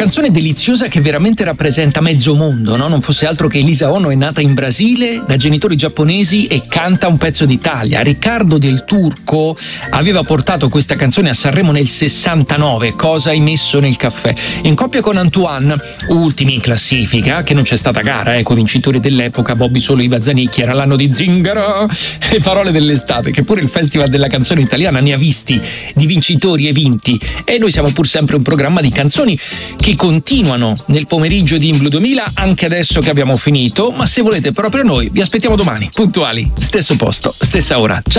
canzone deliziosa che veramente rappresenta mezzo mondo, no? Non fosse altro che Elisa Ono è nata in Brasile da genitori giapponesi e canta un pezzo d'Italia. Riccardo Del Turco aveva portato questa canzone a Sanremo nel 69, Cosa hai messo nel caffè, in coppia con Antoine, ultimi in classifica, che non c'è stata gara, coi vincitori dell'epoca, Bobby Solo, Iva Zanicchi, era l'anno di Zingaro, le parole dell'estate, che pure il Festival della Canzone Italiana ne ha visti di vincitori e vinti, e noi siamo pur sempre un programma di canzoni che continuano nel pomeriggio di Inblu 2000, anche adesso che abbiamo finito, ma se volete proprio noi vi aspettiamo domani, puntuali, stesso posto, stessa ora. Ciao!